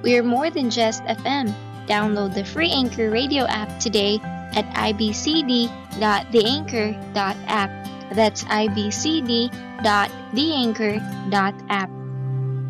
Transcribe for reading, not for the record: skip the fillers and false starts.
We're more than just FM. Download the free Anchor radio app today at ibcd.theanchor.app. That's ibcd.theanchor.app.